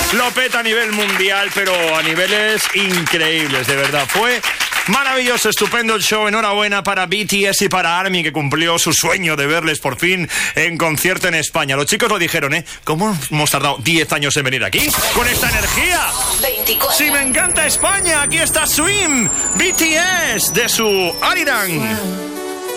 Lo peta a nivel mundial, pero a niveles increíbles, de verdad. Fue maravilloso, estupendo el show. Enhorabuena para BTS y para ARMY, que cumplió su sueño de verles por fin en concierto en España. Los chicos lo dijeron, ¿eh? ¿Cómo hemos tardado 10 años en venir aquí? ¡Con esta energía! 24. ¡Sí, me encanta España! Aquí está Swim, BTS, de su Arirang.